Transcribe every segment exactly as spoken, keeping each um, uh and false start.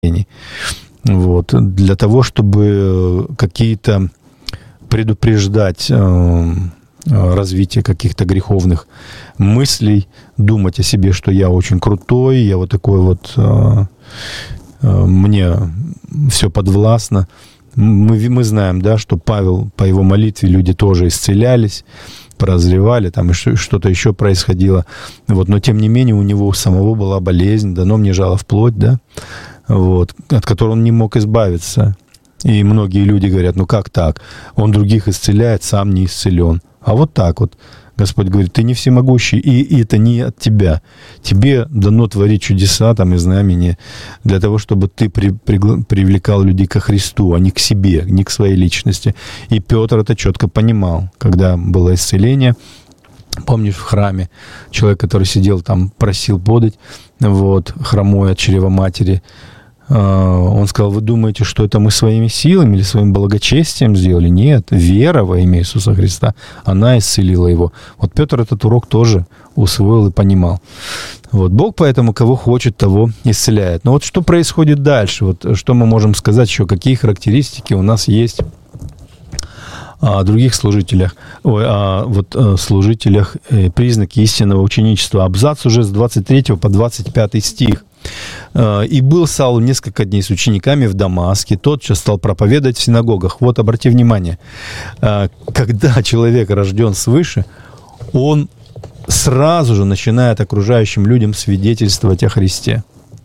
Вот, для того, чтобы какие-то предупреждать э, развитие каких-то греховных мыслей, думать о себе, что я очень крутой, я вот такой вот, э, э, мне все подвластно. Мы, мы знаем, да, что Павел, по его молитве люди тоже исцелялись, прозревали, там и что-то еще происходило. Вот, но, тем не менее, у него у самого была болезнь, дано мне жало в плоть, да, вот, от которой он не мог избавиться. И многие люди говорят, ну как так? Он других исцеляет, сам не исцелен. А вот так вот. Господь говорит, ты не всемогущий, и, и это не от тебя. Тебе дано творить чудеса там, и знамения для того, чтобы ты при, при, привлекал людей ко Христу, а не к себе, не к своей личности. И Петр это четко понимал, когда было исцеление. Помнишь, в храме человек, который сидел там, просил подать, вот, хромой от чрева матери, он сказал, вы думаете, что это мы своими силами или своим благочестием сделали? Нет, вера во имя Иисуса Христа, она исцелила его. Вот Петр этот урок тоже усвоил и понимал. Вот Бог поэтому кого хочет, того исцеляет. Но вот что происходит дальше? Вот что мы можем сказать еще? Какие характеристики у нас есть о других служителях, ой, о вот, служителях, признаки истинного ученичества? Абзац уже с двадцать третьего по двадцать пятый стих. «И был Саул несколько дней с учениками в Дамаске, тотчас стал проповедовать в синагогах». Вот, обрати внимание, когда человек рожден свыше, он сразу же начинает окружающим людям свидетельствовать о Христе.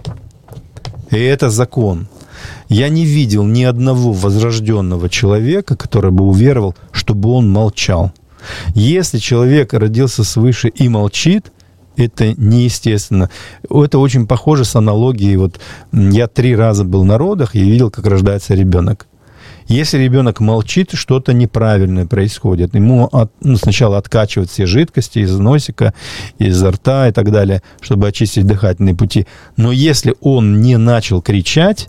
И это закон. Я не видел ни одного возрожденного человека, который бы уверовал, чтобы он молчал. Если человек родился свыше и молчит, это неестественно. Это очень похоже с аналогией. Вот я три раза был на родах и видел, как рождается ребенок. Если ребенок молчит, что-то неправильное происходит. Ему от, ну, сначала откачивают все жидкости из носика, из рта и так далее, чтобы очистить дыхательные пути. Но если он не начал кричать,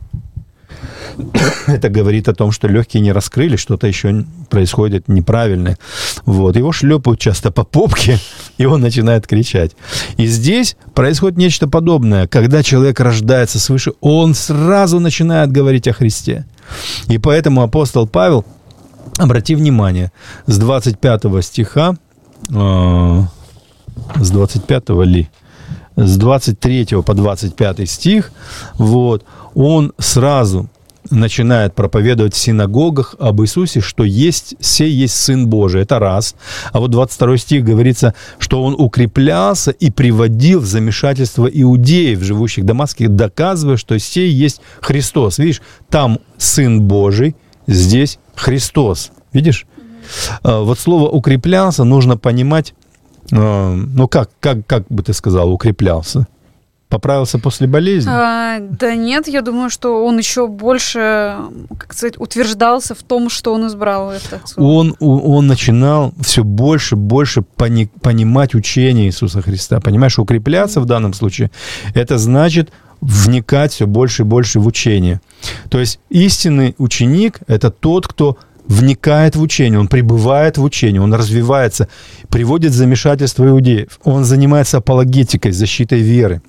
это говорит о том, что легкие не раскрыли, что-то еще происходит неправильное. Вот. Его шлепают часто по попке, и он начинает кричать. И здесь происходит нечто подобное. Когда человек рождается свыше, он сразу начинает говорить о Христе. И поэтому апостол Павел, обрати внимание, с двадцать пятого стиха, э, с двадцать пятого ли, с двадцать третьего по двадцать пятый стих, вот, он сразу начинает проповедовать в синагогах об Иисусе, что есть, сей есть Сын Божий. Это раз. А вот двадцать второй стих говорится, что он укреплялся и приводил в замешательство иудеев, живущих в Дамаске, доказывая, что сей есть Христос. Видишь, там Сын Божий, здесь Христос. Видишь? Mm-hmm. Вот слово «укреплялся» нужно понимать, ну как, как, как бы ты сказал, укреплялся? Поправился после болезни? А, да нет, я думаю, что он еще больше, как сказать, утверждался в том, что он избрал это. Он, он начинал все больше, больше пони, понимать учение Иисуса Христа. Понимаешь, укрепляться в данном случае, это значит вникать все больше и больше в учение. То есть истинный ученик – это тот, кто вникает в учение, он пребывает в учении, он развивается, приводит в замешательство иудеев, он занимается апологетикой, защитой веры.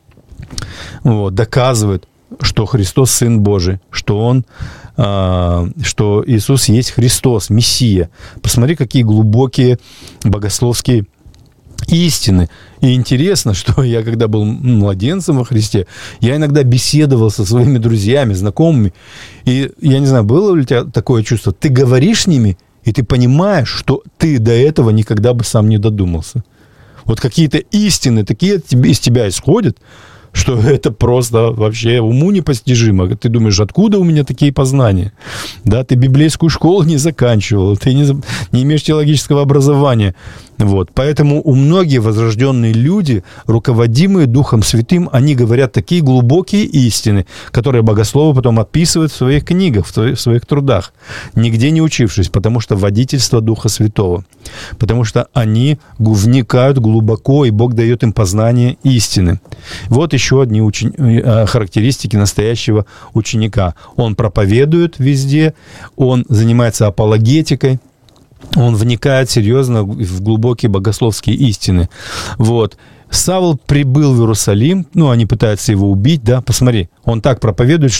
Вот, доказывает, что Христос Сын Божий, что Он, э, что Иисус есть Христос, Мессия. Посмотри, какие глубокие богословские истины. И интересно, что я, когда был младенцем во Христе, я иногда беседовал со своими друзьями, знакомыми, и я не знаю, было ли у тебя такое чувство, ты говоришь с ними, и ты понимаешь, что ты до этого никогда бы сам не додумался. Вот какие-то истины такие из тебя исходят, что это просто вообще уму непостижимо. Ты думаешь, откуда у меня такие познания? Да, ты библейскую школу не заканчивал, ты не, не имеешь теологического образования. Вот. Поэтому у многих возрожденные люди, руководимые Духом Святым, они говорят такие глубокие истины, которые богословы потом описывают в своих книгах, в своих трудах, нигде не учившись, потому что водительство Духа Святого. Потому что они вникают глубоко, и Бог дает им познание истины. Вот еще одни учени... характеристики настоящего ученика. Он проповедует везде, он занимается апологетикой, он вникает серьезно в глубокие богословские истины. Вот. Савл прибыл в Иерусалим, ну, они пытаются его убить, да, посмотри, он так проповедует,